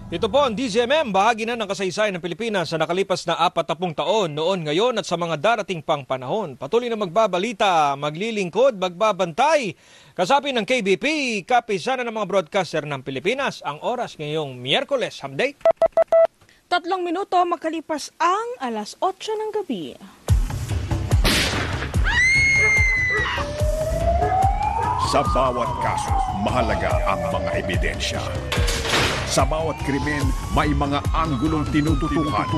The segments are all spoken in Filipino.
Ito po ang DZMM, bahagi na ng kasaysayan ng Pilipinas sa nakalipas na 40 taon noon, ngayon at sa mga darating pang panahon. Patuloy na magbabalita, maglilingkod, magbabantay. Kasapi ng KBP, kapisana ng mga broadcaster ng Pilipinas, ang oras ngayong Miyerkules, Hamday. 3 minuto makalipas ang alas 8 ng gabi. Sa bawat kaso, mahalaga ang mga ebidensya. Sa bawat krimen, may mga anggulong tinututukan.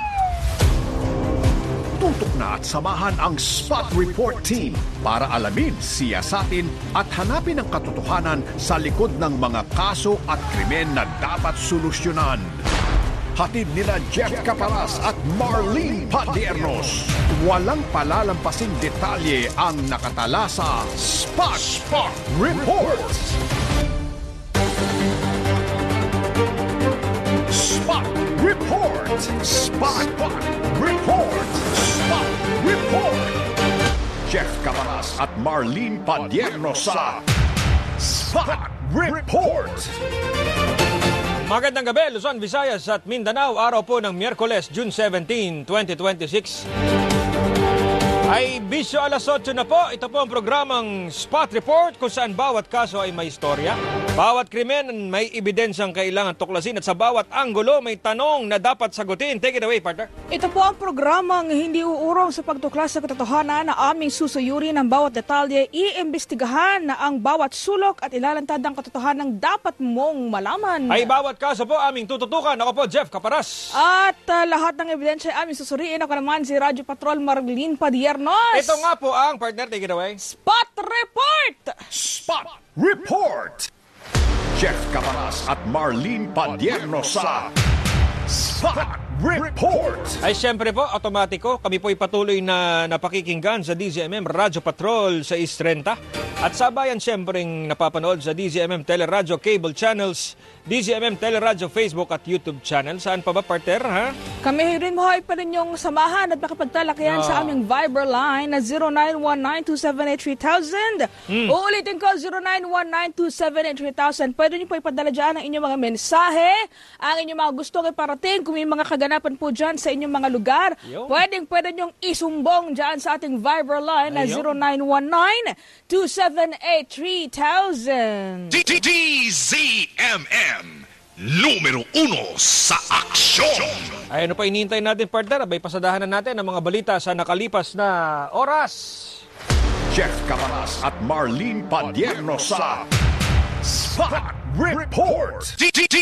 Tutok na at samahan ang Spot Report Team para alamin, siyasatin at hanapin ang katotohanan sa likod ng mga kaso at krimen na dapat solusyonan. Hatid nila Jeff Caparas at Marlene Padiernos. Walang palalampasing detalye ang nakatala sa Spot Report. Spot Report! Spot Report! Spot Report! Jeff Caparas at Marlene Padiernos sa Spot Report! Magandang gabi, Luzon, Visayas at Mindanao. Araw po ng Miyerkules, June 17, 2026. Ay bisyo alas 8 na po. Ito po ang programang Spot Report kung saan bawat kaso ay may istorya. Bawat krimen may ebidensyang kailangan tuklasin at sa bawat anggulo may tanong na dapat sagutin. Take it away, partner. Ito po ang programang hindi uurong sa pagtuklas sa katotohanan na aming susuyuri ng bawat detalye, iimbestigahan na ang bawat sulok at ilalantad ang katotohanan ng dapat mong malaman. Ay bawat kaso po aming tututukan. Ako po, Jeff Caparas. At lahat ng ebidensya ay aming susuriin. Ako naman si Radyo Patrol Marlene Padiernos. Ito nga po ang partner. Take it away. Spot Report! Spot Report! Jeff Caparas at Marlene Padiernos sa Spot Report! Ay siyempre po, automatiko, kami po patuloy na napakikinggan sa DZMM Radyo Patrol sa East 30. At sabayan siyempreng napapanood sa DZMM Teleradyo Cable Channels, DZMM Teleradyo Facebook at YouTube channel. Saan pa ba, partner, ha? Kami rin mo pa rin yung samahan at makapagtalakayan sa aming Viber line na 0919-278-3000. Uulitin ko, 0919-278-3000. Pwede niyo po ipadala dyan ang inyong mga mensahe, ang inyong mga gustong iparating, kung may mga kaganapan po dyan sa inyong mga lugar. Pwede niyong isumbong dyan sa ating Viber line na 0919-278-3000. DZMM, numero 1 sa aksyon. Ay ano pa inihintay natin, partner? Abay pasadahan na natin ang mga balita sa nakalipas na oras. Jeff Caparas at Marlene Padiernos sa Spot Report!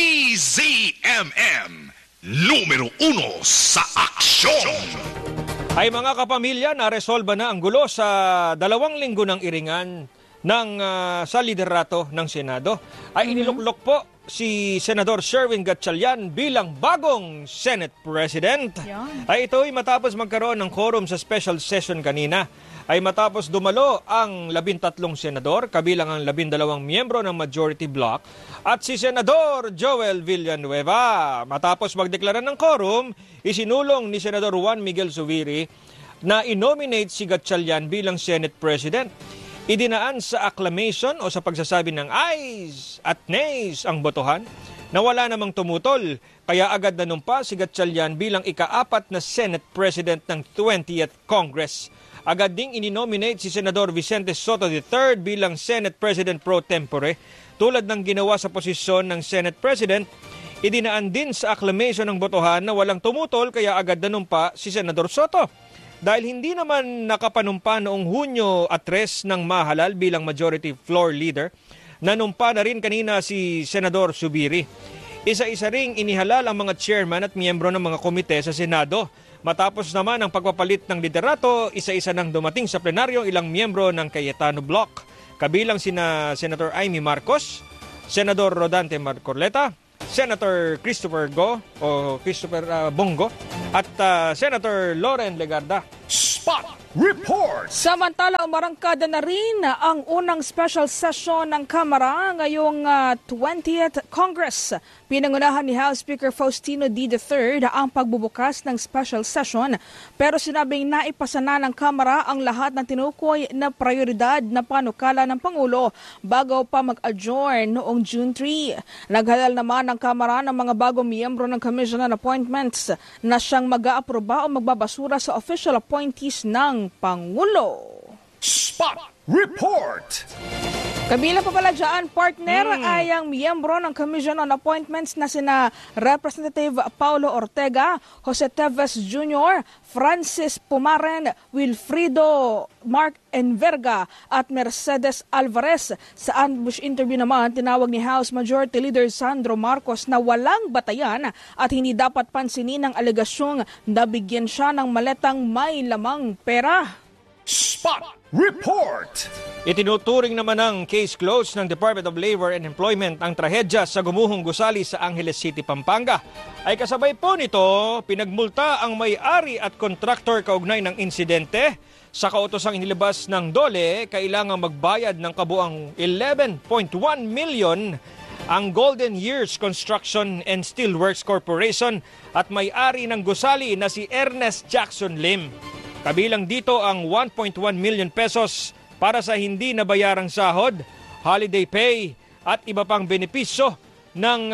DZMM, numero 1 sa aksyon. Ay mga kapamilya, naresolba na ang gulo sa 2 linggo ng iringan ng sa liderato ng Senado. Ay iniluklok po si Senador Sherwin Gatchalian bilang bagong Senate President. Ay ito ay matapos magkaroon ng quorum sa special session kanina. Ay matapos dumalo ang 13 senador, kabilang ang 12 miyembro ng majority bloc at si Senador Joel Villanueva. Matapos magdeklara ng quorum, isinulong ni Senador Juan Miguel Zubiri na inominate si Gatchalian bilang Senate President. Idinaan sa acclamation o sa pagsasabi ng ayes at nays ang botohan na wala namang tumutol, kaya agad nanumpa si Gatchalian bilang ika-4 na Senate President ng 20th Congress. Agad ding ininominate si Senador Vicente Soto III bilang Senate President pro tempore. Tulad ng ginawa sa posisyon ng Senate President, idinaan din sa acclamation ng botohan na walang tumutol, kaya agad nanumpa si Senador Soto. Dahil hindi naman nakapanumpa noong Hunyo 3 ng mahalal bilang majority floor leader, nanumpa na rin kanina si Senador Zubiri. Isa-isa ring inihalal ang mga chairman at miyembro ng mga komite sa Senado. Matapos naman ang pagpapalit ng liderato, isa-isa nang dumating sa plenaryo ilang miyembro ng Cayetano Bloc. Kabilang sina Senator Amy Marcos, Senador Rodante Marcoleta, Senator Christopher Bongo at Senator Loren Legarda. Spot Report! Samantala, umarangkada na rin ang unang special session ng Kamara ngayong 20th Congress. Pinangunahan ni House Speaker Faustino D. III ang pagbubukas ng special session, pero sinabing naipasa na ng Kamara ang lahat ng tinukoy na prioridad na panukala ng Pangulo bago pa mag-adjourn noong June 3. Naghalal naman ng Kamara ng mga bagong miyembro ng Commission on Appointments na siyang mag-aaproba o magbabasura sa official appointees ng Pangulo. Spot Report! Kabilang pa pala dyan, partner, ay ang miyembro ng Commission on Appointments na sina Representative Paulo Ortega, Jose Teves Jr., Francis Pumaren, Wilfrido Mark Enverga at Mercedes Alvarez. Sa ambush interview naman, tinawag ni House Majority Leader Sandro Marcos na walang batayan at hindi dapat pansinin ang alegasyong nabigyan siya ng maletang may lamang pera. Spot Report! Itinuturing naman ng case closed ng Department of Labor and Employment ang trahedya sa gumuhong gusali sa Angeles City, Pampanga. Ay kasabay po nito, pinagmulta ang may-ari at kontraktor kaugnay ng insidente. Sa kautosang inilabas ng DOLE, kailangang magbayad ng kabuang 11.1 million ang Golden Years Construction and Steelworks Corporation at may-ari ng gusali na si Ernest Jackson Lim. Kabilang dito ang 1.1 million pesos para sa hindi nabayarang sahod, holiday pay at iba pang benepisyo ng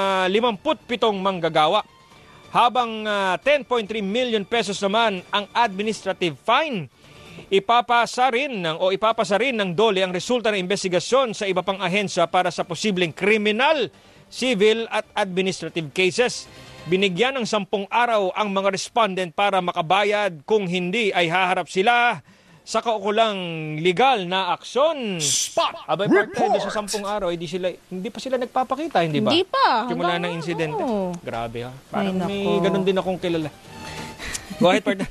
57 manggagawa. Habang 10.3 million pesos naman ang administrative fine. Ipapasa rin ng DOLE ang resulta ng investigasyon sa iba pang ahensya para sa posibleng kriminal, civil at administrative cases. Binigyan ng 10 araw ang mga respondent para makabayad, kung hindi ay haharap sila sa kaukulang legal na aksyon. Spot Abay, Report! parte sa 10 araw, hindi pa sila nagpapakita, hindi ba? Hindi pa. Simula ng insidente. Grabe ha. Parang may ganun din akong kilala. Go ahead, partner.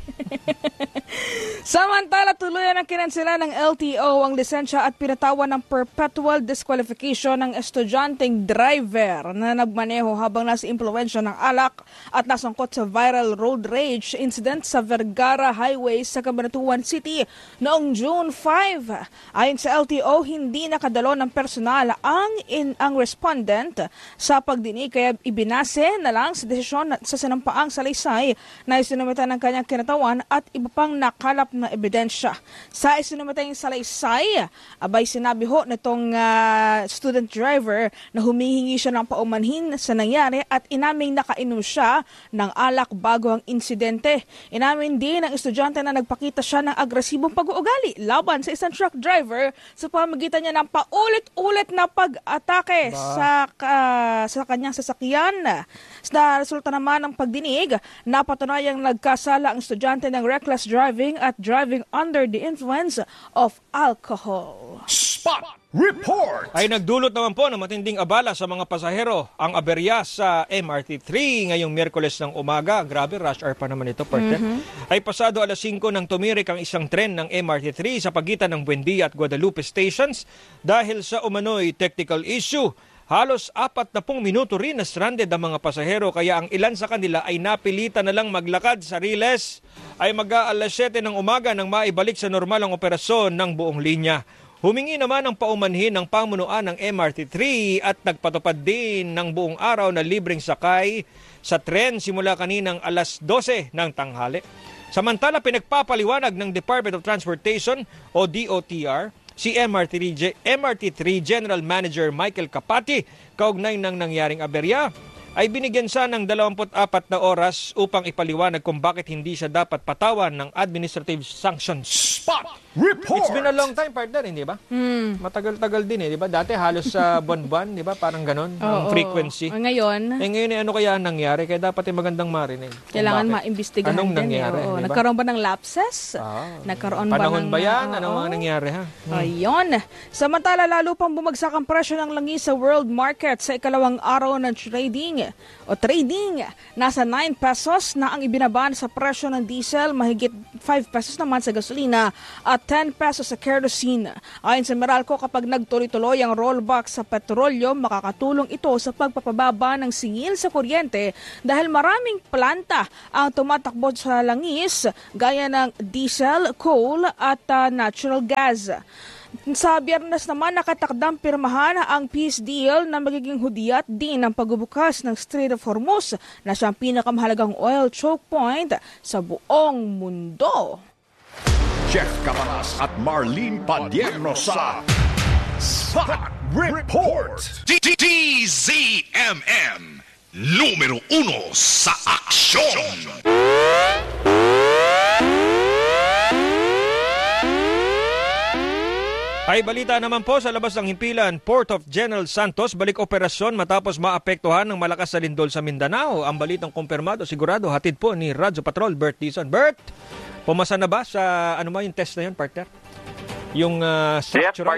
Samantala, tuluyan ang kinansela ng LTO ang lisensya at pinatawan ng perpetual disqualification ng estudyanteng driver na nagmaneho habang nasa impluwensya ng alak at nasangkot sa viral road rage incident sa Vergara Highway sa Cabanatuan City noong June 5. Ayon sa LTO, hindi nakadalo ng personal ang respondent sa pagdinig, kaya ibinase na lang sa desisyon sa sinampaang salaysay na isinumita ng kanyang kinatawan at iba pang nakalap na ebidensya. Sa isinumatayang salaysay, abay sinabi ho nitong student driver na humihingi siya ng paumanhin sa nangyari at inaming nakainom siya ng alak bago ang insidente. Inamin din ng estudyante na nagpakita siya ng agresibong pag-uugali laban sa isang truck driver sa pamamagitan niya ng paulit-ulit na pag-atake sa kanyang sasakyan. Sa resulta naman ng pagdinig, napatunayang nagkasala ang estudyante ng reckless driving at driving under the influence of alcohol. Spot Report! Ay nagdulot naman po ng matinding abala sa mga pasahero ang aberya sa MRT3 ngayong Miyerkules ng umaga. Grabe, rush hour pa naman ito, partner. Ay pasado alas 5 nang tumirik ang isang tren ng MRT3 sa pagitan ng Buendia at Guadalupe stations dahil sa umano'y technical issue. Halos 40 minuto rin na stranded ang mga pasahero, kaya ang ilan sa kanila ay napilitan na lang maglakad sa Riles. Ay mag-aalas 7 ng umaga nang maibalik sa normal ang operasyon ng buong linya. Humingi naman ng paumanhin ng pamunuan ng MRT3 at nagpatupad din ng buong araw na libreng sakay sa tren simula kaninang alas 12 ng tanghali. Samantala, pinagpapaliwanag ng Department of Transportation o DOTR si MRT3 General Manager Michael Capati kaugnay ng nangyaring aberya ay binigyan siya ng 24 na oras upang ipaliwanag kung bakit hindi siya dapat patawan ng administrative sanctions. Spot Report! It's been a long time, partner, hindi ba? Matagal-tagal din, di ba? Dati halos sa buwan-buwan, di ba? Parang ganon, ang frequency. Ngayon, Ngayon, ano kaya ang nangyari? Kaya dapat magandang marinig. kailangan maimbestigahan Anong din. nangyari? Diba? Nagkaroon ba ng lapses? Nagkaroon Panahon ba yan? Oo. Anong mga nangyari, ha? Ayun. Samantala, lalo pang bumagsak ang presyo ng langis sa world market sa ikalawang araw ng trading. trading. Nasa 9 pesos na ang ibinaban sa presyo ng diesel, mahigit 5 pesos naman sa gasolina at 10 pesos sa kerosene. Ayon sa Meralco, kapag nagtuloy-tuloy ang rollback sa petrolyo, makakatulong ito sa pagpapababa ng singil sa kuryente dahil maraming planta ang tumatakbo sa langis gaya ng diesel, coal at natural gas. Sa Biyernes naman, nakatakdang pirmahan ang peace deal na magiging hudyat din ng pagbubukas ng Strait of Hormuz na siyang pinakamahalagang oil choke point sa buong mundo. Jeff Cabanas at Marlene Padierno sa Spot Report. DZMM Numero 1 sa aksyon. Ay balita naman po sa labas ng himpilan, Port of General Santos balik operasyon matapos maapektuhan ng malakas na lindol sa Mindanao. Ang balitang kumpirmado sigurado hatid po ni Radyo Patrol Bert Dizon. Bert, pumasa na ba sa yung test na yun, partner? Yung structural.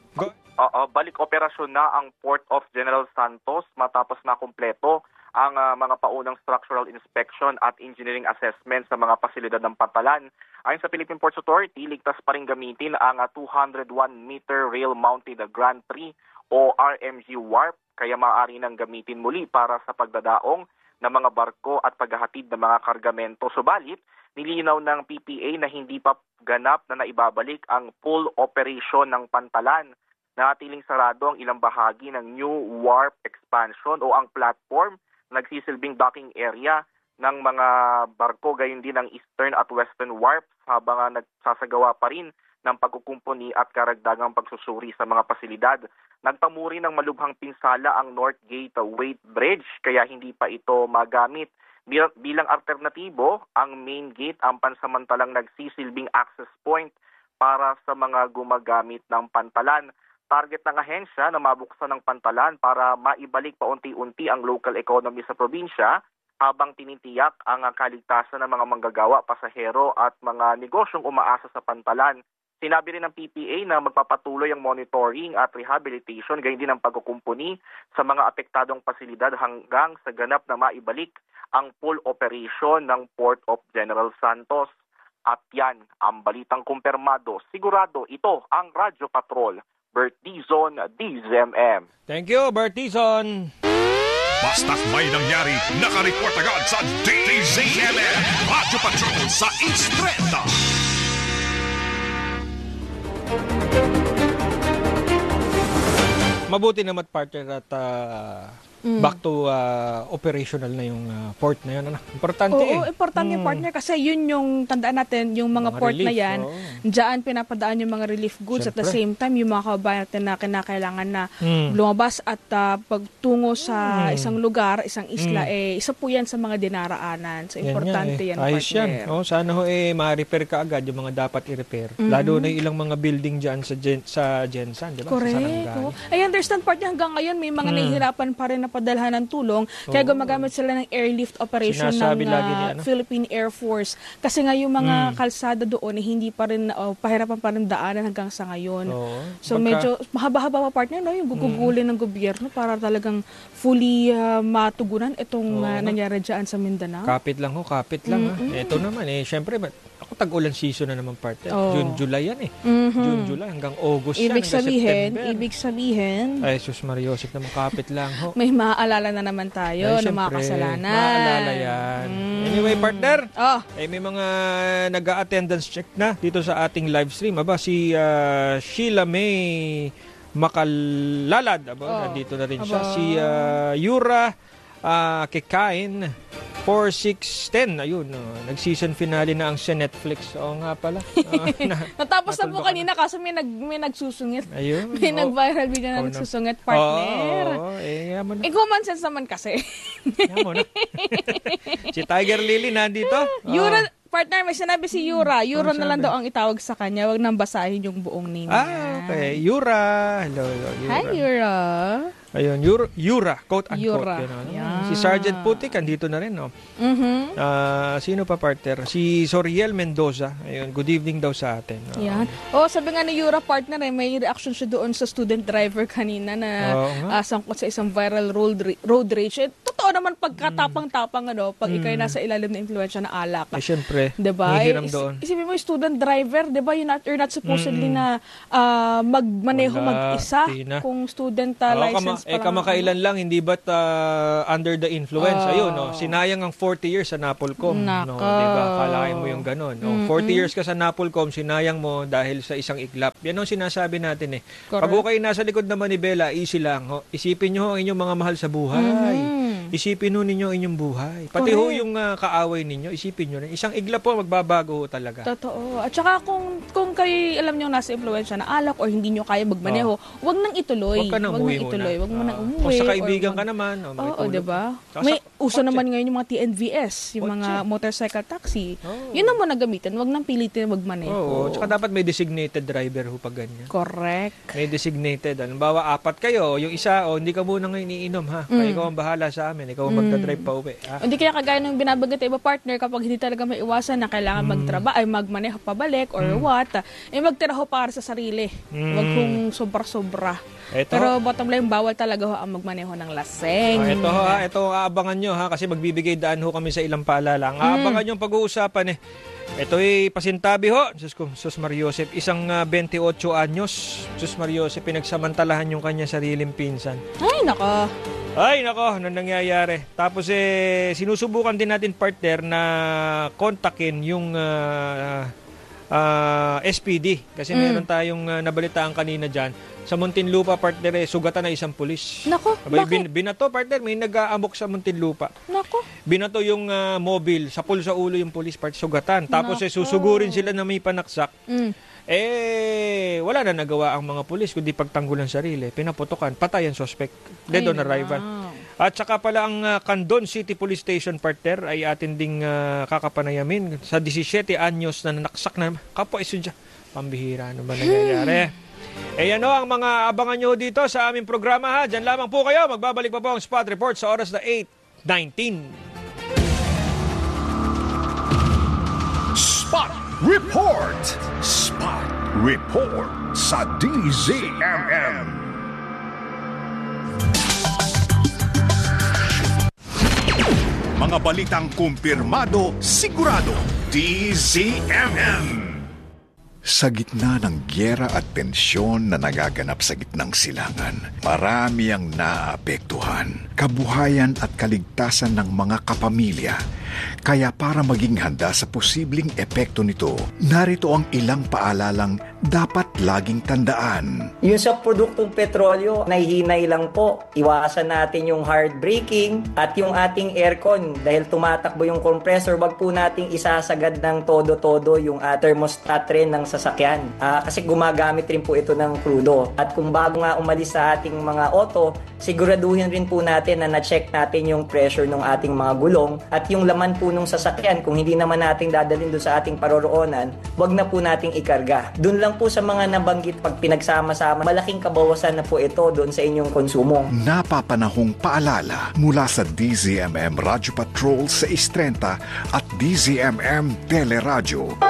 Balik operasyon na ang Port of General Santos matapos na kumpleto ang mga paunang structural inspection at engineering assessment sa mga pasilidad ng Pantalan. Ayon sa Philippine Ports Authority, ligtas pa rin gamitin ang 201-meter rail-mounted Grand Prix o RMG warp, kaya maaari nang gamitin muli para sa pagdadaong ng mga barko at paghahatid ng mga kargamento. Subalit, nilinaw ng PPA na hindi pa ganap na naibabalik ang full operation ng Pantalan. Natiling sarado ang ilang bahagi ng new warp expansion o ang platform nagsisilbing docking area ng mga barko, gayon din ang eastern at western warps habang nagsasagawa pa rin ng pagkukumpuni at karagdagang pagsusuri sa mga pasilidad. Nagpamuri ng malubhang pinsala ang North Gate Weight Bridge kaya hindi pa ito magamit. Bilang alternatibo, ang main gate ang pansamantalang nagsisilbing access point para sa mga gumagamit ng Pantalan. Target ng ahensya na mabuksan ng Pantalan para maibalik paunti-unti ang local economy sa probinsya habang tinitiyak ang kaligtasan ng mga manggagawa, pasahero at mga negosyong umaasa sa Pantalan. Sinabi rin ng PPA na magpapatuloy ang monitoring at rehabilitation, gayon din ang pagkukumpuni sa mga apektadong pasilidad hanggang sa ganap na maibalik ang full operation ng Port of General Santos. At yan ang balitang kumpirmado. Sigurado ito ang Radyo Patrol. Bert Dizon, DZMM. Thank you, Bert Dizon. Basta't may nangyari, nakareport agad sa DZMM Radyo Patrol sa Instreta. Mabuti naman, partner, at back to operational na yung port na yun. Importante importante yung partner kasi yun yung tandaan natin, yung mga port relief, na yan, diyan pinapadaan yung mga relief goods. Siyempre. At the same time, yung mga kabayan natin na kinakailangan na lumabas at pagtungo sa isang lugar, isang isla, isa po yan sa mga dinaraanan. So, importante yan, ayos partner. Yan. Sana ma-repair ka agad yung mga dapat i-repair. Lalo na yung ilang mga building dyan sa Gensan, di ba? Correct. I understand, partner, hanggang ngayon may mga nahihirapan pa rin na padalhan ng tulong. Kaya gumagamit sila ng airlift operation ng Philippine Air Force. Kasi nga yung mga kalsada doon hindi pa rin, pahirapan pa rin daanan hanggang sa ngayon. So medyo mahaba-haba pa, partner, no? Yung gugugulin ng gobyerno para talagang fully matugunan itong nangyari dyan sa Mindanao. Kapit lang. Ito naman, syempre, ako tag-ulan season na naman, partner. June, July yan June, July hanggang August yan, hanggang September. Ibig sabihin, ay, sus Mariosip naman, kapit lang ho. May maaalala na naman tayo ng mga kasalanan. Maaalala yan. Anyway, partner, may mga nag-attendance check na dito sa ating live stream. Si Sheila May Makalalad, nandito na rin siya. Si Yura Kekain 4610, ayun, nag-season finale na ang sa Netflix. Oo nga pala. Natapos na po kanina kasi may nagsusungit. Ayun. May nag-viral video na nagsusungit, partner. Yaman na. Common sense naman kasi. Yaman na. Si Tiger Lily nandito. Yura, partner, may sinabi si Yura. Yura na lang daw ang itawag sa kanya. Huwag nang basahin yung buong name niya. Okay. Yura. Hello, Yura. Hi, Yura. Ayun, Yura, quote-unquote. Si Sergeant Putik, andito na rin, no? Sino pa, partner? Si Soriel Mendoza. Ayun, good evening daw sa atin. Yan. Sabi nga ni Yura, partner, may reaction siya doon sa student driver kanina na sangkot sa isang viral road rage. totoo naman pagkatapang-tapang pag ikay nasa ilalim ng impluwensya ng alak. Eh, syempre, diba? may hiram doon. Isipin mo, student driver, diba? You're not supposedly na magmaneho mag-isa kung student license pa lang. Kamakailan lang, hindi ba't under the influence? Ayun, sinayang ang 40 years sa Napolcom. No, diba? Kalahin mo yung ganon. 40 years ka sa Napolcom, sinayang mo dahil sa isang iglap. Yan ang sinasabi natin eh. Correct. Pag kayo nasa likod ng manibela, easy lang. Isipin nyo ang inyong mga mahal sa buhay. Isipin nyo ninyo inyong buhay. Pati yung kaaway ninyo, isipin nyo rin. Isang iglap po, magbabago talaga. Totoo. At saka kung kayo alam nyo nasa impluwensya na alak o hindi nyo kaya magmaneho, wag nang ituloy. Wag ka nang umuwi muna. Wag mo nang umuwi. Kung sa kaibigan ka naman. Oo, diba? May uso naman ngayon yung mga TNVS, yung mga motorcycle taxi. Yun naman na gamitin. Wag nang pilitin na magmaneho. Oo. Tsaka dapat may designated driver pag ganyan. Correct. May designated. Halimbawa, 4 kayo. Yung isa, hindi ka muna ngayon iinom ha. Kaya ikaw ang bahala sa amin. Ikaw ang magdadrive pa uwi. Hindi kaya kagaya ng binabanggit iba partner kapag hindi talaga may iwasan na kailangan magmaneho pabalik or what, magtiraho para sa sarili. Wag kung sobra-sobra. Pero bottom line, bawal talaga ang magmaneho ng laseng. Ito aabangan nyo ha, kasi magbibigay daan ho kami sa ilang paalala. Ang aabangan nyo ang pag-uusapan ito ay pasintabi ho, Sus Mariosep, isang 28 anyos. Sus Mariosep, pinagsamantalahan yung kanya sariling pinsan. Ay nako, ano nangyayari? Tapos sinusubukan din natin partner na kontakin yung SPD. Kasi meron tayong nabalitaan kanina dyan. Sa Muntinlupa partner, sugatan na isang pulis. Nako, bakit? Binato partner, may nag-aamok sa Muntinlupa. Nako. Binato yung mobile, sapul sa ulo yung pulis partner, sugatan. Tapos susugurin sila na may panaksak. Wala na nagawa ang mga pulis kundi pagtanggol ng sarili. Pinaputokan, patay ang suspect. Dead on arrival. At saka pala ang Candon City Police Station partner ay atin ding kakapanayamin sa 17 anyos na nanaksak na kapwa estudyante. Pambihira, ano ba nangyayari? Yan ang mga abangan nyo dito sa aming programa ha. Diyan lamang po kayo. Magbabalik pa po ang Spot Report sa oras na 8:19. Spot Report! Spot Report sa DZMM. Mga balitang kumpirmado, sigurado, DZMM. Sa gitna ng gyera at tensyon na nagaganap sa gitnang silangan, marami ang naapektuhan, kabuhayan at kaligtasan ng mga kapamilya. Kaya para maging handa sa posibleng epekto nito, narito ang ilang paalalang dapat laging tandaan. Yung sa produktong petrolyo, nahihinay lang po. Iwasan natin yung hard braking at yung ating aircon. Dahil tumatakbo yung compressor, wag po nating isasagad ng todo-todo yung thermostat rin ng sasakyan. Kasi gumagamit rin po ito ng krudo. At kung bago nga umalis sa ating mga auto, siguraduhin rin po natin na na-check natin yung pressure ng ating mga gulong at yung laman po nung sasakyan. Kung hindi naman natin dadalhin doon sa ating paroroonan, wag na po nating ikarga. Doon lang po sa mga nabanggit, pag pinagsama-sama, malaking kabawasan na po ito doon sa inyong konsumo. Napapanahong paalala mula sa DZMM Radyo Patrol sa Istrenta at DZMM Teleradyo.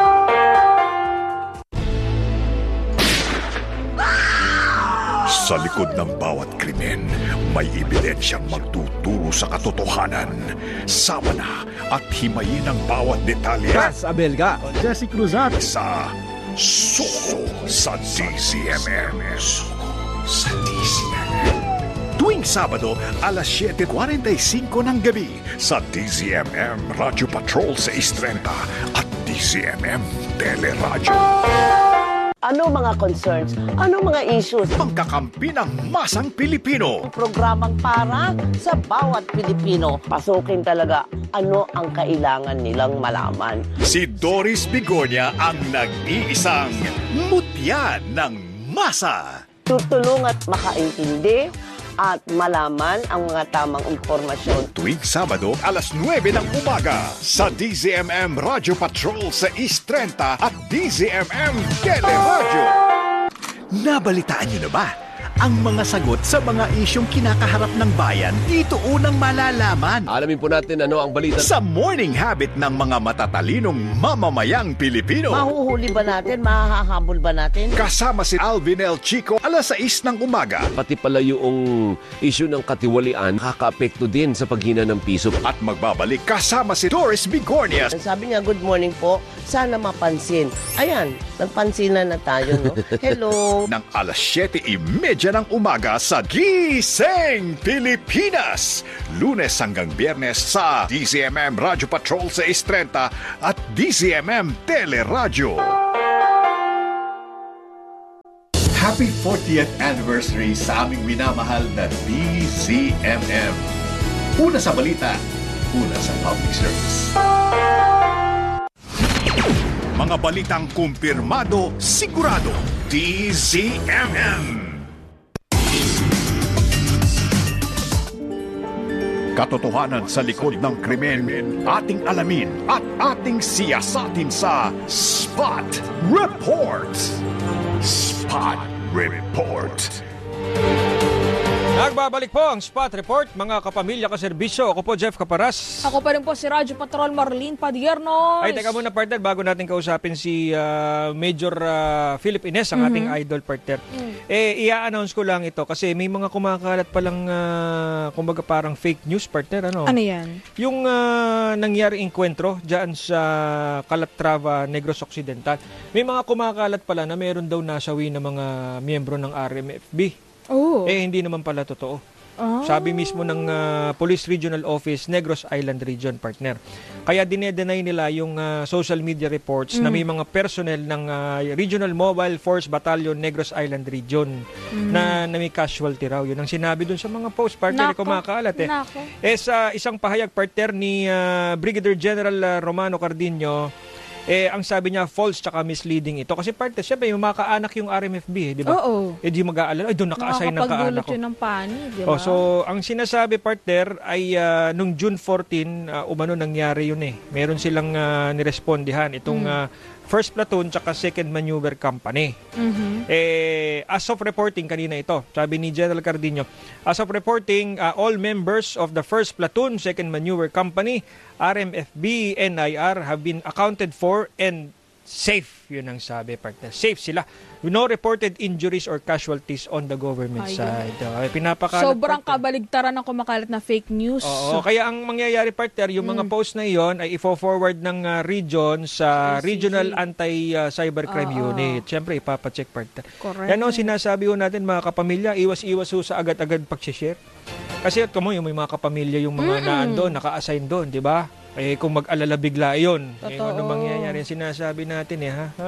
Sa likod ng bawat krimen, may ebidensyang magtuturo sa katotohanan. Sama na at himayin ang bawat detalye. Cas Abelga, Jesse Cruzat. Sa Suko sa DZMM. Suko sa DZMM. Tuwing Sabado, alas 7:45 ng gabi sa DZMM Radyo Patrol sa Istrenta at DZMM Teleradyo. Ano mga concerns? Ano mga issues? Pangkakampi ng masang Pilipino. Programang para sa bawat Pilipino. Pasukin talaga ano ang kailangan nilang malaman. Si Doris Bigonya ang nag-iisang mutya ng masa. Tutulong at makaintindi at malaman ang mga tamang impormasyon. Tuwing Sabado, alas 9 ng umaga sa DZMM Radyo Patrol sa Istrenta at DZMM Teleradyo. Nabalitaan niyo na ba? Ang mga sagot sa mga isyong kinakaharap ng bayan, dito unang malalaman. Alamin po natin ano ang balita Sa morning habit ng mga matatalinong mamamayang Pilipino. Mahuhuli ba natin? Mahahabol ba natin? Kasama si Alvin L. Chico, alas 6 ng umaga. pati pala yung issue ng katiwalian nakakaapekto din sa paghina ng piso. At magbabalik kasama si Doris Bigornia. Sabi niya, good morning po. Sana mapansin. Ayan, nagpansinan na tayo, no? Hello. Ng alas 7:30 ng umaga sa Gising Pilipinas. Lunes hanggang Biyernes sa DZMM Radio Patrol 630 at DZMM Teleradyo. Happy 40th anniversary sa aming minamahal na DZMM. Una sa balita, una sa public service. Mga balitang kumpirmado, sigurado, DZMM. Katotohanan sa likod ng krimen, ating alamin at ating siyasatin sa Spot Report. Spot Report. Nagbabalik po ang Spot Report, mga kapamilya kaserbisyo. Ako po, Jeff Caparas. Ako pa rin po si Radyo Patrol Marlene Padierno. Ay, teka muna, partner, bago natin kausapin si Major Philip Ines, ang ating idol partner. I-announce ko lang ito kasi may mga kumakalat palang, kumbaga parang fake news, partner. Ano yan? Yung nangyari enkwentro dyan sa Calatrava, Negros Occidental. May mga kumakalat pala na meron daw nasawi na mga miyembro ng RMFB. Oh. Hindi naman pala totoo. Sabi mismo ng Police Regional Office, Negros Island Region, partner. Kaya dinedenay nila yung social media reports na may mga personnel ng Regional Mobile Force Battalion Negros Island Region na may casualty raw. Yun ang sinabi dun sa mga post, partner, kumakalat sa isang pahayag, partner, ni Brigadier General Romano Cardinho. Ang sabi niya, false tsaka misleading ito. Kasi parte, siyempre, yung mga kaanak yung RMFB, di ba? Oo. Di mag-aalala, doon naka-assign ng kaanak ko. Yun ng panig, di ba? So, ang sinasabi, partner, ay nung June 14, umano nangyari yun Meron silang nirespondihan. Itong First Platoon tsaka Second Maneuver Company. As of reporting, kanina ito, sabi ni General Cardinho, as of reporting, all members of the First Platoon, Second Maneuver Company, RMFB, NIR have been accounted for and safe. Yun ang sabi, partner. Safe sila. No reported injuries or casualties on the government side. Pinapakalat, sobrang partner. Kabaligtaran ng kumakalat na fake news. Oo, kaya ang mangyayari, partner, yung mga post na iyon ay ifo-forward ng region sa Regional Anti-Cybercrime Unit. Siyempre, ipapacheck, partner. Correct. Yan ang sinasabi ho natin, mga kapamilya, iwas-iwas ho sa agad-agad pag-share. Kasi yung may mga kapamilya, yung mga naandun, naka-assign doon, di ba? Kung mag-alala bigla yun. Ano mangyayari? Sinasabi natin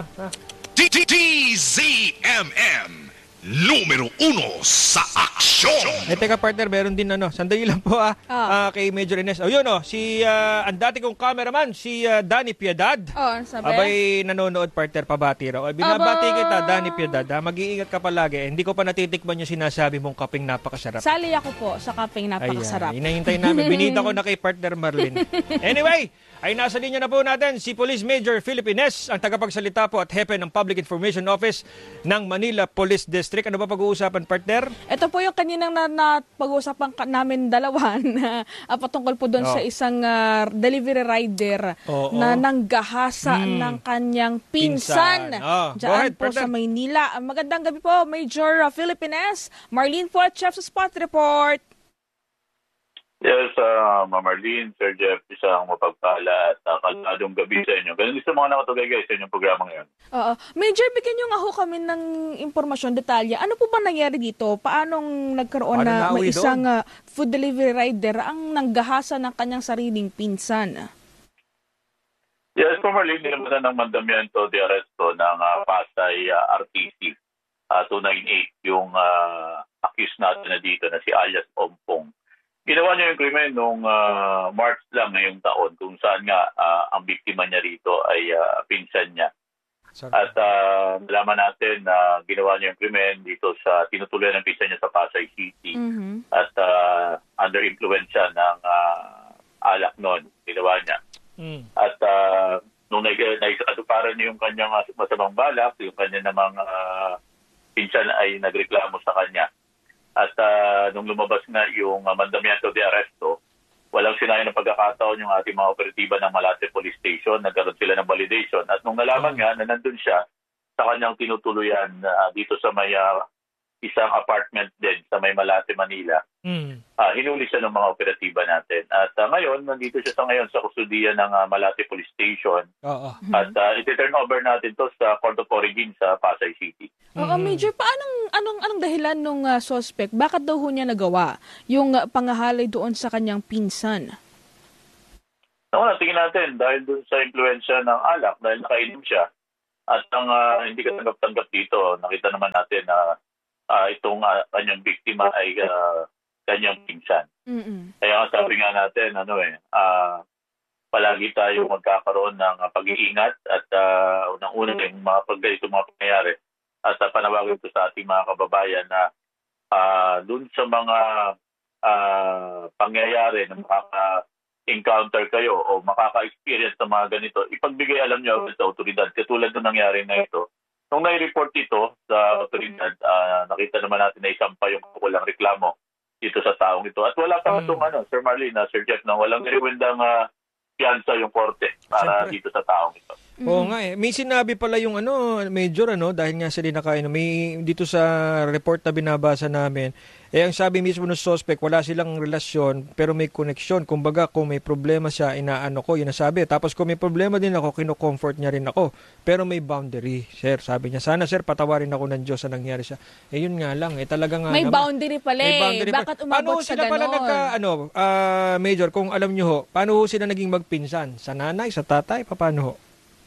DZMM numero 1 sa aksyon. Teka, partner, meron din sandali lang po kay Major Ines. Si ang dati kong cameraman, si Danny Piedad. Sabi? Abay, nanonood, partner, pabati raw. Binabati kita, Danny Piedad. Mag-iingat ka palagi. Hindi ko pa natitikman yung sinasabi mong kaping napakasarap. Sali ako po sa kaping napakasarap. Hinahintay namin. Binita ko na kay partner Marlene. Anyway, ay nasa linya na po natin si Police Major Philip Ines, ang tagapagsalita po at hepe ng Public Information Office ng Manila Police District. Ano ba pag-uusapan, partner? Ito po yung kaninang pag-uusapan namin dalawa na patungkol po doon sa isang delivery rider na nanggahasa ng kanyang pinsan. Diyan po sa Maynila. Magandang gabi po, Major Philip Ines. Marlene po at Chef sa Spot Report. Yes, Ma'am Marlene, Sir Jeff, isang mapagpala at kalmadong gabi sa inyo. Ganun din sa mga nakatugay sa inyong programa ngayon. Major, bigyan nyo nga ho kami ng impormasyon, detalye. Ano po ba nangyari dito? Paanong nagkaroon na may isang food delivery rider ang nanggahasa ng kanyang sariling pinsan? Yes, Ma'am Marlene, nilabasan ng mandamiento de arresto ng Pasay RTC 298, yung accused natin na dito na si alias Ompong. Ginawa niya yung krimen noong March lang ngayong taon kung saan nga ang biktima niya rito ay pinsan niya. At nalaman natin na ginawa niya yung krimen dito sa tinutuloy ng pinsan niya sa Pasay City. At under influence siya ng alak noon, ginawa niya. At nung naisatuparan niya yung kanyang masamang balak, yung kanyang namang pinsan ay nagreklamo sa kanya. At nung lumabas nga yung mandamiento de arresto, walang sinayang ng pagkakataon yung ating mga operatiba ng Malate Police Station. Nagkaroon sila ng validation. At nung nalaman nga na nandun siya sa kanyang tinutuluyan dito sa may isang apartment din sa may Malate, Manila, hinuli siya ng mga operatiba natin. At ngayon, nandito siya sa kustudiya ng Malate Police Station. At iti-turn over natin to sa Court of Origin sa Pasay City. Major, anong dahilan nung suspect? Bakit daw ho niya nagawa yung pangahalay doon sa kanyang pinsan? Tingin natin, dahil doon sa impluensya ng alak, dahil nakainom siya, at ang hindi ka tanggap-tanggap dito, nakita naman natin na itong kanyang biktima ay kanyang pinsan. Kaya sabi nga natin, palagi tayo magkakaroon ng pag-iingat at unang-una yung mga pagganito mga pangyayari. At panawagan ito sa ating mga kababayan na dun sa mga pangyayari na makaka-encounter kayo o makaka-experience ng mga ganito, ipagbigay alam nyo sa otoridad. Katulad ng nangyari na ito, nung nai-report ito sa otoridad, nakita naman natin na isampa yung kukulang reklamo dito sa taong ito. At wala pa itong, Sir Marlene, Sir Jeff, walang niriwindang piyansa yung korte para dito sa taong ito. Oo nga eh. May sinabi pala yung Major, dahil nga sila nakainom. May dito sa report na binabasa namin, ang sabi mismo ng suspect, wala silang relasyon pero may koneksyon. Kumbaga, kung may problema siya, inaano ko, yun ang sabi. Tapos kung may problema din ako, kino-comfort niya rin ako. Pero may boundary, sir. Sabi niya, sana sir, patawarin ako ng Diyos sa nangyari siya. Yun nga lang, talaga nga may naman. Boundary pala May boundary Bakit umabot sa ganon? Paano sila pala Major, kung alam niyo ho, paano ho sila naging magpinsan? Sa nanay, sa tatay, paano ho?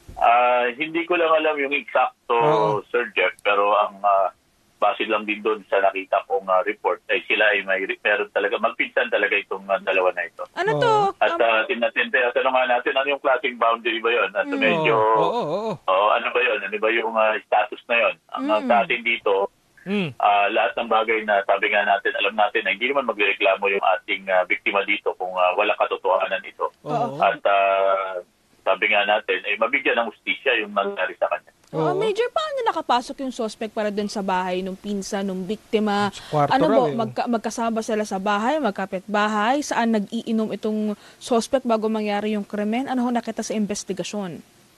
Hindi ko lang alam yung eksakto, Sir Jeff, pero ang base lang din doon sa nakita kong report ay sila ay meron talaga, magpinsan talaga itong dalawa na ito. Ano to? At tanungan natin, ano yung klaseng boundary ba yun? At medyo, ano ba yun? Ano ba yung status na yun? Ang sa atin dito, lahat ng bagay na sabi nga natin, alam natin na hindi naman magreklamo yung ating biktima dito kung wala katotohanan ito. At sabi nga natin, mabigyan ng hustisya yung nangyari sa kanya. Major, paano nakapasok yung suspect para dun sa bahay ng pinsan, ng biktima? Magkasama sila sa bahay, magkapit-bahay? Saan nag-iinom itong suspect bago mangyari yung krimen? Ano ho nakita sa investigasyon?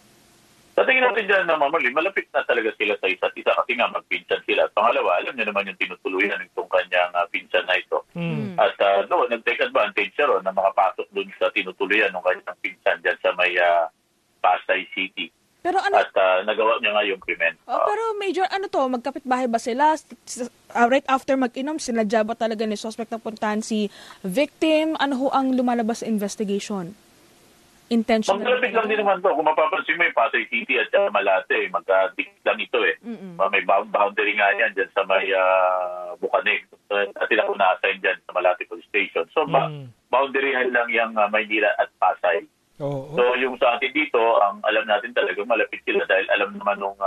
Sa tingin natin dyan, malapit na talaga sila sa isa't isa kasi nga magpinsan sila. At pangalawa, alam niyo naman yung tinutuluyan itong kanyang pinsan na ito. At doon, nag-take advantage siya na makapasok doon sa tinutuluyan ng kanyang pinsan dyan sa may Pasay City. Pero at nagawa niya nga yung krimen. Pero Major, magkapit-bahay ba sila? Right after mag-inom, sinadya ba talaga ni suspect na puntahan si victim? Ano ho ang lumalabas sa investigation? Intentional. Magkalapit lang din naman to. Kung mapapansin mo yung Pasay City at Malate, magkadikit lang ito eh. May boundary nga yan dyan sa may Bukanig. At sila kung na-assign dyan sa Malate Police Station. So, boundaryhan lang yung Maynila at Pasay. So, yung sa atin dito, ang alam natin talaga malapit sila dahil alam naman nung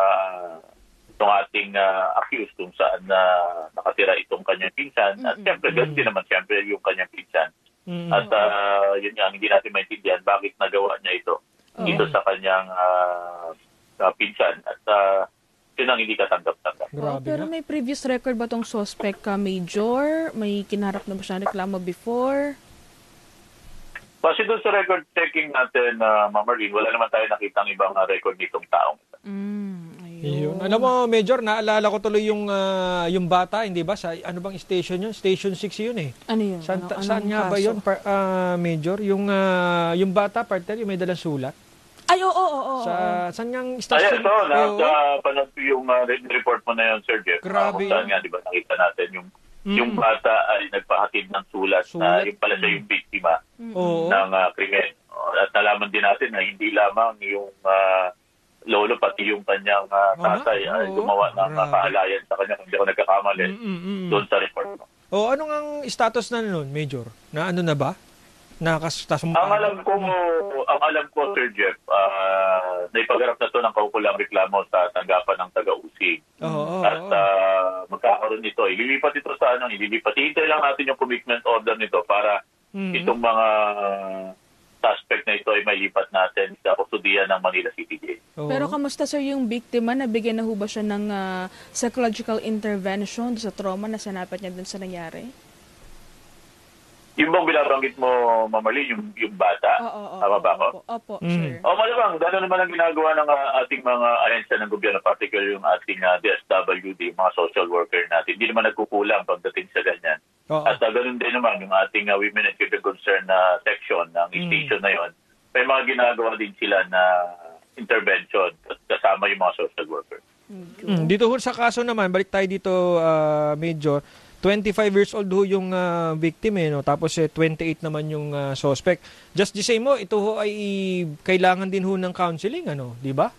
ating accused kung saan nakatira itong kanyang pinsan. At siyempre, ganti naman siyempre yung kanyang pinsan. At yun nga, hindi natin maintindihan bakit nagawa niya ito dito sa kanyang pinsan. At yun ang hindi katanggap-tanggap. Pero may previous record ba tong suspect ka, Major? May kinarap na ba siya reklamo before? Kasi doon sa record checking natin, Ma'am Marlene, wala naman tayo nakitang ibang record nitong taong ito. Ayun. Alam mo, Major, naalala ko tuloy yung bata, hindi ba? Sa ano bang station yun? Station 6 yun eh. Ano yun? Saan nga ba yun, Major? Yung bata, partner, yung may dalang sulat? Ay, oo. Saan niyang station? Napanood ko yung report mo na yun, Sir Jeff. Grabe. Saan nga, di ba, nakita natin yung bata ay nagpahatid ng sulat na yung pala siya yung biktima ng krimen. At nalaman din natin na hindi lamang yung lolo pati yung kanyang tatay ay gumawa ng kaalayan sa kanya kung hindi ako nagkakamali doon sa report mo. Anong ang status na nun, Major? Na ano na ba? Ang alam ko, Sir Jeff, naipagarap na to ng kaukulang reklamo sa tanggapan ng taga-usig. At magkakaroon ito. Ililipat ito sa hintay lang natin yung commitment order nito para itong mga suspect na ito ay may lipat natin sa kustudiyan ng Manila City Jail. Pero kamusta sir yung biktima? Nabigyan na ho ba siya ng psychological intervention sa trauma na sinapat niya dun sa nangyari? Yung bang binabanggit mo, Ma'am Marlene, yung bata? Tama ba ako? Opo, sir. Malamang, gano'n naman ang ginagawa ng ating mga ahensya ng gobyerno, particularly yung ating DSWD, mga social worker natin. Hindi naman nagkukulang pagdating sa ganyan. At gano'n din naman yung ating Women and Children Concern na section ng station na yon. May mga ginagawa din sila na intervention kasama yung mga social worker. Dito sa kaso naman, balik tayo dito, Major. 25 years old ho yung victim no? Tapos 28 naman yung suspect. Just the same ito ho ay kailangan din ho ng counseling, di ba?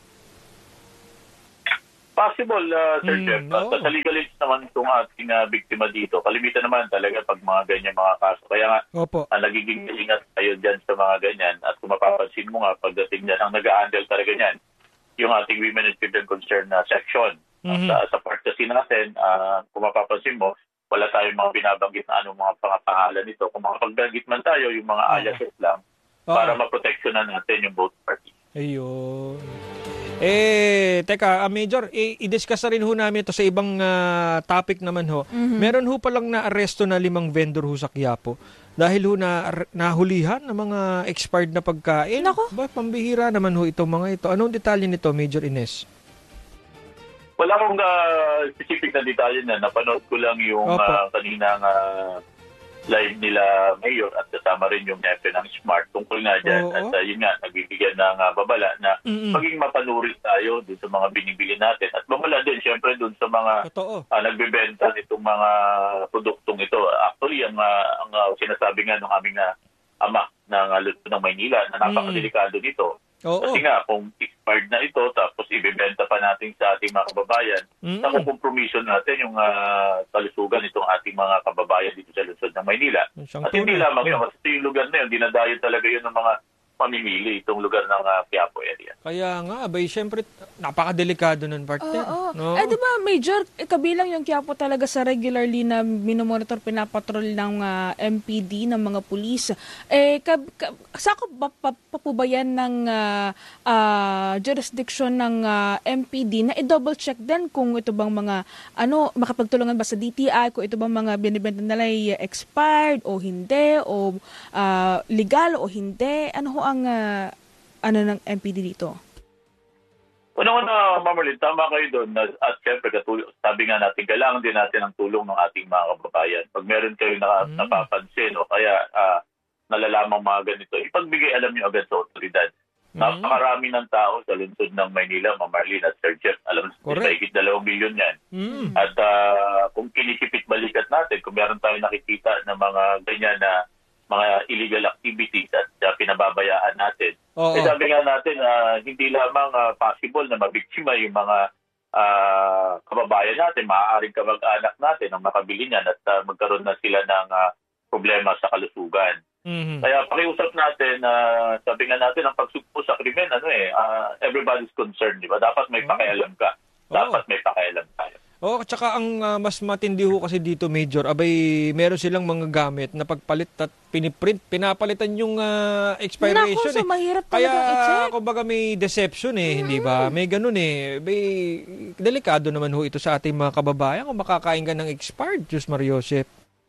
Possible, Sir Jeff. Sa legal age naman itong ating biktima dito. Kalimitan naman talaga pag mga ganyan mga kaso. Kaya nga, nagiging ingat kayo dyan sa mga ganyan. At kung mapapansin mo nga, pagdating dyan, ang nag-a-handle talaga yan, yung ating Women and Children Concern na section. Sa part kasi natin, kung mapapansin mo, wala tayong mga binabanggit na anong mga pangapangalan nito. Kung makapagbanggit man tayo, yung mga aliases lang, para maproteksyonan natin yung both parties. Ayun. Teka, Major, i-discuss na rin ho namin ito sa ibang topic naman ho. Meron ho palang na-aresto na 5 vendor ho sa Quiapo. Dahil ho nahulihan ng mga expired na pagkain. Pambihira naman ho itong mga ito. Anong detalye nito, Major Ines? Wala akong specific na detalye na. Napanood ko lang yung kaninang live nila Mayor at kasama rin yung nepe ng Smart tungkol nga dyan. At yun nga, nagbibigyan ng babala na maging mapanuri tayo dun sa mga binibili natin. At babala din, syempre, dun sa mga nagbebenta nitong mga produktong ito. Actually, ang sinasabi nga ng aming ama ng Luzon ng Maynila na napakadelikado nito. Kasi nga, kung expired na ito, tapos ibebenta pa natin sa ating mga kababayan, nakukompromiso natin yung kalusugan itong ating mga kababayan dito sa Luzon ng Maynila. At hindi lamang yun, kasi yung lugar na yun, dinadayo talaga yun ng mga mamimili itong lugar ng Quiapo area. Kaya nga, syempre, napakadelikado nun, partner. No? Di ba, Major, kabilang yung Quiapo talaga sa regularly na minomonitor, pinapatrol ng MPD, ng mga pulis. Saan ko pa ba yan ng jurisdiction ng MPD na i-double check din kung ito bang mga, makapagtulungan ba sa DTI, kung ito bang mga binibenta nila ay expired o hindi, o legal o hindi, ano ho ang ng MPD dito? Una, Ma'am Marlene, tama kayo doon. At siyempre, sabi nga natin, kailangan din natin ang tulong ng ating mga kababayan. Pag meron kayo napapansin o kaya nalalamang mga ganito, ipagbigay alam nyo agad sa otoridad. Napakarami ng tao sa lungsod ng Maynila, Ma'am Marlene at Sir Jeff. Alam mo, higit 2 milyon yan. At kung kinikipit balikat natin, kung meron tayong nakikita ng mga ganyan na mga illegal activities at pinababayaan natin. Sabi nga natin, hindi lamang possible na mabiktima yung mga kababayan natin, maaaring kamag-anak natin ang makabili niyan at magkaroon na sila ng problema sa kalusugan. Kaya pakiusap natin, sabi nga natin, ang pagsugpo sa krimen, everybody's concerned, di ba? Dapat may pakialam ka. Dapat may pakialam tayo. Tsaka ang mas matindi ho kasi dito, Major, meron silang mga gamit na pagpalit at pinapalitan yung expiration. So mahirap kaya i-check. kumbaga may deception hindi ba? May ganun delikado naman ho ito sa ating mga kababayan kung makakain ka ng expired, Diyos Mariosep.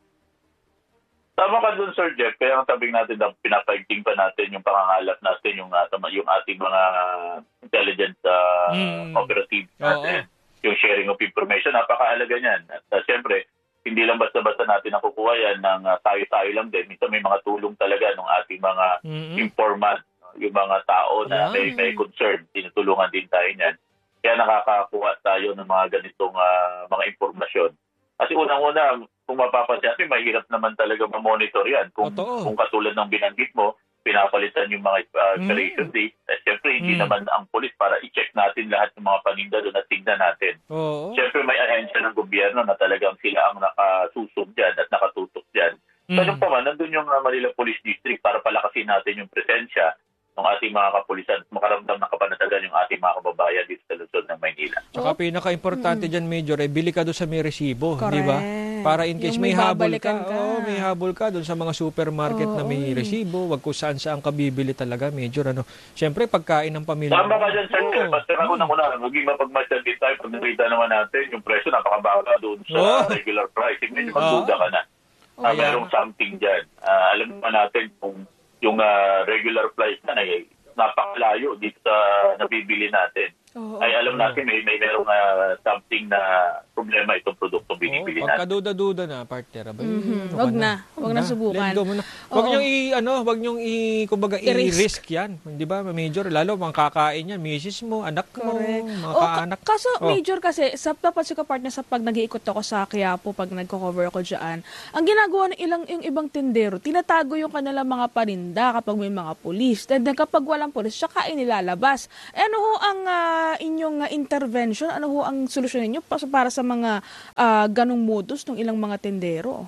Tama ka dun, Sir Jeff. Kaya ang sabing natin, pinapaigting pa natin yung pangangalap natin, yung ating mga intelligence operative natin. Yung sharing of information, napakahalaga niyan. At siyempre, hindi lang basta-basta natin nakukuha yan ng tayo-tayo lang din. Minsan may mga tulong talaga ng ating mga informant, yung mga tao na may concern. Tinutulungan din tayo niyan. Kaya nakakakuha tayo ng mga ganitong mga impormasyon. Kasi unang-una, kung mapapansin, mahirap naman talaga ma-monitor yan. Kung katulad ng binanggit mo, pinapalitan yung mga expiration date. Siyempre, hindi naman ang polis para i-check natin lahat ng mga paninda doon at tignan natin. Siyempre, may ahensya ng gobyerno na talagang sila ang nakasusog dyan at nakatutok dyan. Ganun pa man, nandun yung Manila Police District para palakasin natin yung presensya ng ating mga kapulisan, makaramdam ng kapanatagan yung ating mga kababayan dito sa lungsod ng Maynila. Saka pinaka-importante dyan, Major, bili ka doon sa may resibo, di ba? Para in case may habol ka, may habol ka doon sa mga supermarket na may resibo, wag kung saan ka bibili talaga, Major. Siyempre, pagkain ng pamilya. Tama ka dyan, sir. Basta una, maging mapagmasyal din tayo pag nakita naman natin yung presyo napakababa doon sa regular price. Medyo magduda ka na. Merong something dyan. Alam naman natin kung yung regular price na napakalayo dito sa nabibili natin. Ay alam natin may merong something na problema itong produktong binibili natin. Pagkaduda-duda na, partner. Wag na subukan. Wag niyong kumbaga i-risk yan. Di ba, Major? Lalo, mga kakain yan, misis mo, anak mo, mga kaanak. Kaso, Major, kasi, napansin ko, partner, sa pag nag-iikot ako sa Quiapo, pag nagko-cover ako dyan, ang ginagawa ng yung ibang tindero, tinatago yung kanilang mga paninda kapag may mga pulis. Then, kapag walang pulis, saka inilalabas. Ano ho ang inyong intervention? Ano ho ang solusyon ninyo para sa mga ganong modus ng ilang mga tindero?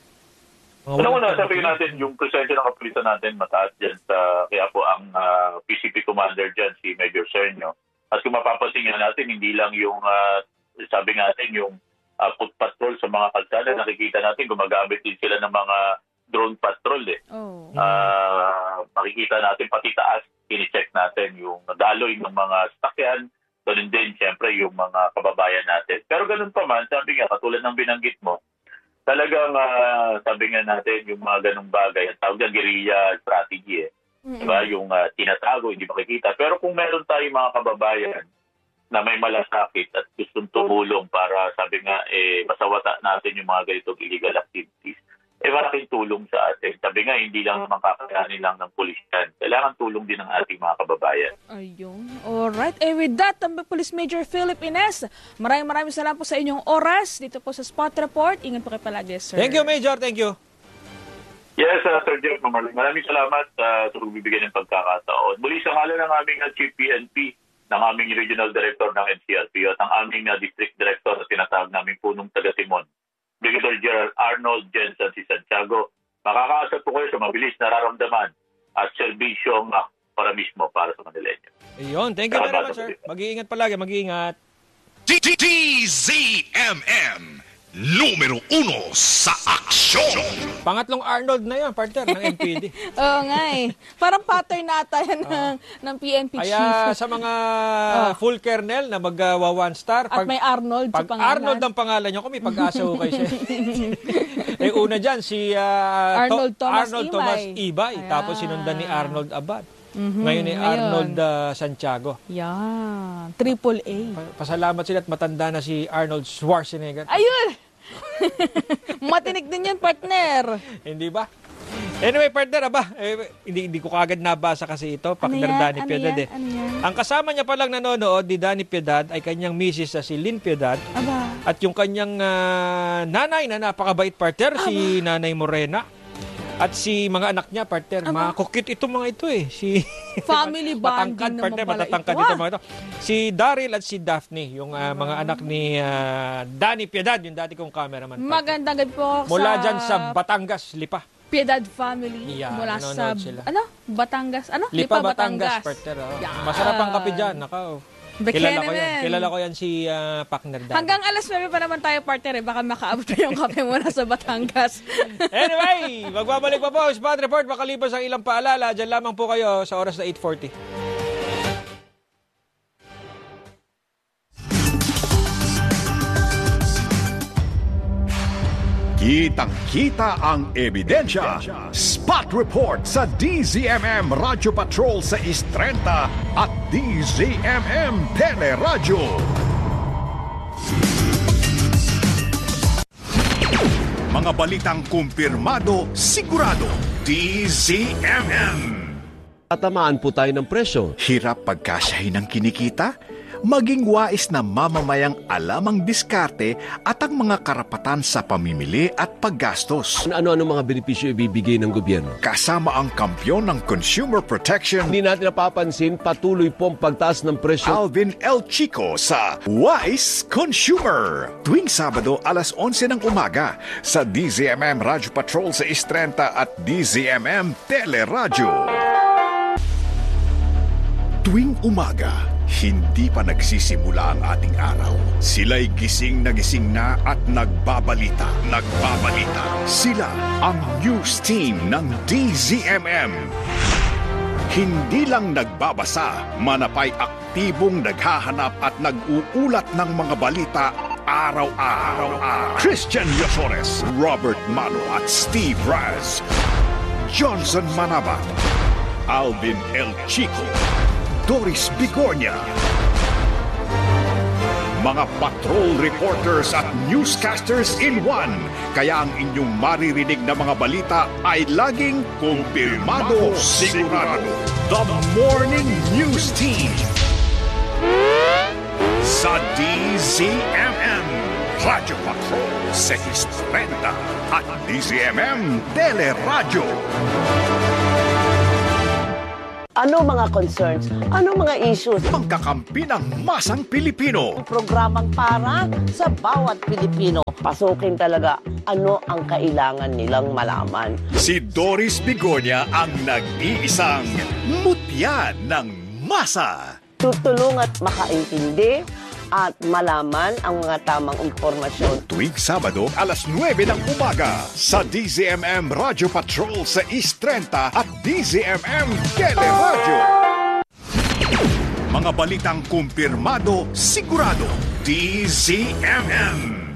Una, sabihin natin, yung presensya ng kapulisan natin mataas dyan sa, kaya po ang PCP commander dyan, si Major Sergio. At kung mapapansin natin, hindi lang yung, sabi natin, yung foot patrol sa mga kalsada, nakikita natin, gumagamit din sila ng mga drone patrol makikita natin pati taas, kini-check natin yung daloy ng mga sasakyan, ganun din siyempre yung mga kababayan natin. Pero ganun pa man, sabi nga, katulad ng binanggit mo, talagang sabi nga natin yung mga ganung bagay, ang tawag ng guerrilla strategy diba? Yung tinatago, hindi makikita. Pero kung meron tayong mga kababayan na may malasakit at gustong tumulong para sabi nga masawata natin yung mga ganitong illegal activities, malaking tulong sa atin. Sabi nga, hindi lang naman kakayanin lang ng pulis yan. Kailangan tulong din ng ating mga kababayan. Ayun. Alright. With that, Police Major Philip Ines, maraming salamat po sa inyong oras dito po sa Spot Report. Ingat po kayo palagi, sir. Thank you, Major. Thank you. Yes, Sir Jeff. Maraming salamat sa pagbibigay ng pagkakataon. Muli sa ngalan ng aming Chief PNP, ng aming Regional Director ng NCRP at ang aming District Director na tinatawag namin punong taga-Timon, Brigadier General Arnold Jensen si Santiago, makakaasat po kayo sa mabilis nararamdaman at serbisyong para mismo para sa Manileño. Ayun, thank you very much, sir. Mag-iingat palagi, mag-iingat. DZMM, numero 1 sa aksyon. Pangatlong Arnold na yan, partner, ng NPD. Oo nga Parang pattern nata yan ng PNP chief. Kaya sa mga full kernel na mag-1 star. At may Arnold sa pangalan. Arnold ang pangalan nyo, kung may pag-asa ho kayo siya. Una dyan, si Arnold Thomas Ibay. Tapos sinundan ni Arnold Abad. Ngayon ni Arnold Santiago. Yan. Triple A. Pasalamat sila at matanda na si Arnold Schwarzenegger. Ayun! Matinig din yan, partner. Hindi ba? Anyway, partner, hindi ko kagad nabasa kasi ito. Partner Danny Piedad Ang kasama niya palang nanonood ni Danny Piedad ay kanyang misis si Lynn Piedad. At yung kanyang nanay na napakabait, partner, si Nanay Morena. At si mga anak niya, partner, makukit itong mga ito Si family bonding naman pala matatangkad ito mga ito. Si Daryl at si Daphne, yung mga anak ni Danny Piedad, yung dati kong cameraman. Magandang gabi po mula dyan sa Batangas, Lipa. Piedad family. Mula sa, Batangas. Lipa, Batangas, partner. Masarap ang kape dyan. Kilala ko yan si partner Dan. Hanggang alas 9 pa naman tayo, partner. Baka makaabot na yung kape muna sa Batangas. Anyway, magbabalik pa po. Spot Report, makalipas ang ilang paalala. Diyan lamang po kayo sa oras na 8:40. Kitang-kita ang ebidensya. Spot Report sa DZMM Radio Patrol sa Istrenta at DZMM Teleradyo. Mga balitang kumpirmado, sigurado. DZMM. Tatamaan po tayo ng presyo. Hirap pagkasyahin ng kinikita? Maging wais na mamamayang alam ang diskarte at ang mga karapatan sa pamimili at paggastos. Ano-ano mga benepisyo ibibigay ng gobyerno? Kasama ang kampyon ng Consumer Protection, Hindi natin napapansin, patuloy po ang pagtaas ng presyo. Alvin L. Chico sa Wise Consumer. Tuwing Sabado alas 11 ng umaga sa DZMM Radio Patrol sa Istrenta at DZMM Teleradyo. Tuwing umaga, hindi pa nagsisimula ang ating araw. Sila'y gising na at nagbabalita. Sila ang news team ng DZMM. Hindi lang nagbabasa, manapay aktibong naghahanap at nag-uulat ng mga balita araw-araw. Christian Yosores, Robert Mano at Steve Raz, Johnson Manabat, Alvin El Chico, Doris Bigornia. Mga patrol reporters at newscasters in one. Kaya ang inyong maririnig na mga balita ay laging kumpirmado, sigurado. The Morning News Team sa DZMM Radyo Patrol 630 at DZMM Teleradyo. Ano mga concerns? Ano mga issues? Pangkakampi ng masang Pilipino. Programang para sa bawat Pilipino. Pasukin talaga ano ang kailangan nilang malaman. Si Doris Bigornia ang nag-iisang mutya ng masa. Tutulong at makaintindi at malaman ang mga tamang impormasyon. Tuwing Sabado, alas 9 ng umaga sa DZMM Radio Patrol sa East 30 at DZMM Teleradyo. Mga balitang kumpirmado, sigurado. DZMM.